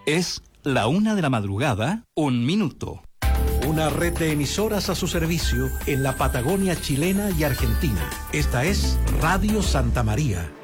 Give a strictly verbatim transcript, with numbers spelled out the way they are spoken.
Es la una de la madrugada, un minuto. Una red de emisoras a su servicio en la Patagonia chilena y argentina. Esta es Radio Santa María,